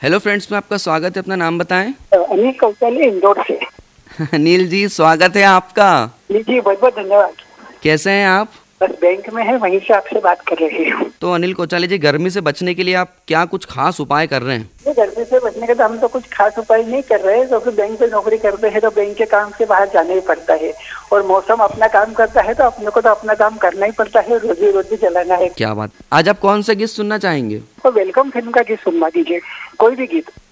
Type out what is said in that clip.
Hello friends, में आपका स्वागत है। अपना नाम बताएं। अनिल कौशल इंदौर से। अनिल जी, स्वागत है आपका। जी बहुत बहुत धन्यवाद। कैसे हैं आप? बस बैंक में है, वहीं से आपसे बात कर रही हूँ। तो अनिल कोचाले जी, गर्मी से बचने के लिए आप क्या कुछ खास उपाय कर रहे हैं? ये गर्मी से बचने के तो हम तो कुछ खास उपाय नहीं कर रहे हैं, क्योंकि बैंक में नौकरी करते हैं तो बैंक के काम से बाहर जाना ही पड़ता है, और मौसम अपना काम करता है तो अपने को तो अपना काम करना ही पड़ता है, रोजी रोटी चलाना है। क्या बात। आज आप कौन सा गीत सुनना चाहेंगे? तो वेलकम फिल्म का गीत सुनवा दीजिए, कोई भी गीत।